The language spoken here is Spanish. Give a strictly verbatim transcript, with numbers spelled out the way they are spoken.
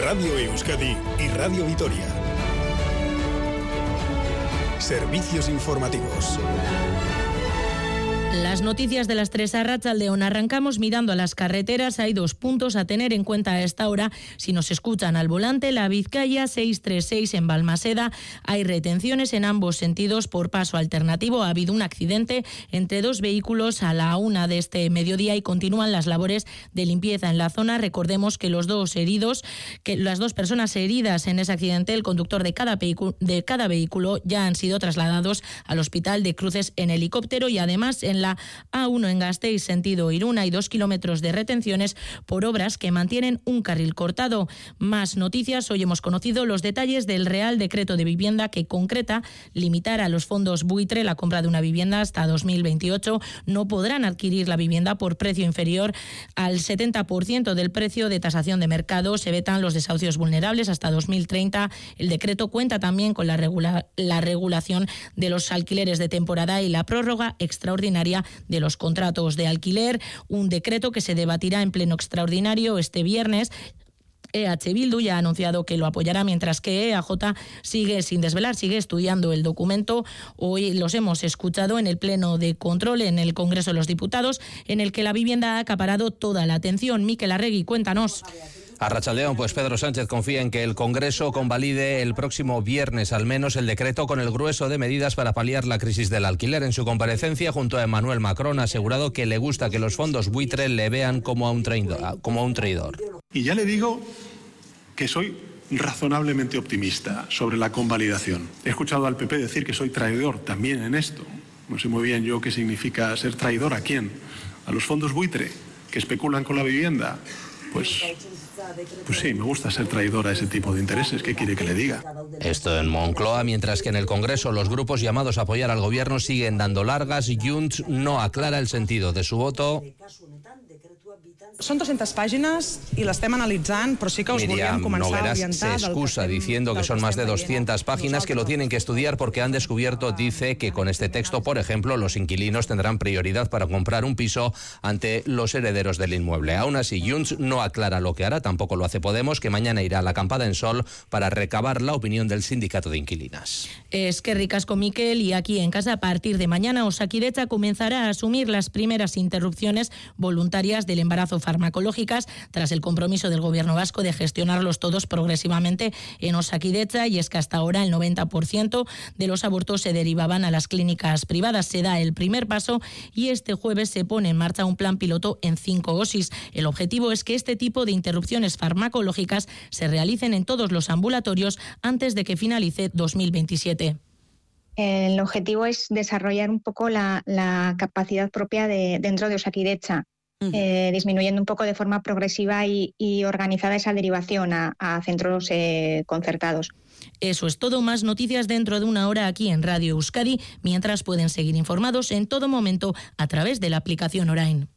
Radio Euskadi y Radio Vitoria. Servicios informativos. Las noticias de las tres a Arratsaldeon. Arrancamos mirando a las carreteras. Hay dos puntos a tener en cuenta a esta hora si nos escuchan al volante. La Vizcaya seiscientos treinta y seis en Balmaseda. Hay retenciones en ambos sentidos por paso alternativo. Ha habido un accidente entre dos vehículos a la una de este mediodía y continúan las labores de limpieza en la zona. Recordemos que los dos heridos, que las dos personas heridas en ese accidente, el conductor de cada vehículo, de cada vehículo ya han sido trasladados al hospital de Cruces en helicóptero, y además en la A uno en Gasteiz, sentido Irún, hay dos kilómetros de retenciones por obras que mantienen un carril cortado. Más noticias. Hoy hemos conocido los detalles del Real Decreto de Vivienda que concreta limitar a los fondos buitre la compra de una vivienda hasta dos mil veintiocho. No podrán adquirir la vivienda por precio inferior al setenta por ciento del precio de tasación de mercado. Se vetan los desahucios vulnerables hasta dos mil treinta. El decreto cuenta también con la, regula- la regulación de los alquileres de temporada y la prórroga extraordinaria de los contratos de alquiler, un decreto que se debatirá en pleno extraordinario este viernes. E H Bildu ya ha anunciado que lo apoyará, mientras que E A J sigue sin desvelar, sigue estudiando el documento. Hoy los hemos escuchado en el pleno de control en el Congreso de los Diputados, en el que la vivienda ha acaparado toda la atención. Mikel Arregui, cuéntanos. Arratsaldeon, pues Pedro Sánchez confía en que el Congreso convalide el próximo viernes al menos el decreto con el grueso de medidas para paliar la crisis del alquiler. En su comparecencia junto a Emmanuel Macron ha asegurado que le gusta que los fondos buitre le vean como a un traidor. Como a un traidor. Y ya le digo que soy razonablemente optimista sobre la convalidación. He escuchado al P P decir que soy traidor también en esto. No sé muy bien yo qué significa ser traidor. ¿A quién? ¿A los fondos buitre que especulan con la vivienda? Pues... Pues sí, me gusta ser traidor a ese tipo de intereses. ¿Qué quiere que le diga? Esto en Moncloa, mientras que en el Congreso los grupos llamados a apoyar al gobierno siguen dando largas. Junts no aclara el sentido de su voto. Són dues-centes pàgines i l'estem analitzant, però sí que us Miriam volíem començar a Nogueras orientar... se excusa diciendo que son más de doscientas páginas que lo tienen que estudiar porque han descubierto, dice, que con este texto, por ejemplo, los inquilinos tendrán prioridad para comprar un piso ante los herederos del inmueble. Aún así, Junts no aclara lo que hará, tampoco lo hace Podemos, que mañana irá a la acampada en Sol para recabar la opinión del sindicato de inquilinas. Es que ricasco, Miquel, y aquí en casa a partir de mañana Osakidetza comenzará a asumir las primeras interrupciones voluntarias del embarazo farmacológicas tras el compromiso del Gobierno vasco de gestionarlos todos progresivamente en Osakidetza, y es que hasta ahora el noventa por ciento de los abortos se derivaban a las clínicas privadas. Se da el primer paso y este jueves se pone en marcha un plan piloto en cinco OSIs. El objetivo es que este tipo de interrupciones farmacológicas se realicen en todos los ambulatorios antes de que finalice dos mil veintisiete. El objetivo es desarrollar un poco la, la capacidad propia de, dentro de Osakidetza. Eh, disminuyendo un poco de forma progresiva y, y organizada esa derivación a, a centros eh, concertados. Eso es todo. Más noticias dentro de una hora aquí en Radio Euskadi, mientras pueden seguir informados en todo momento a través de la aplicación Orain.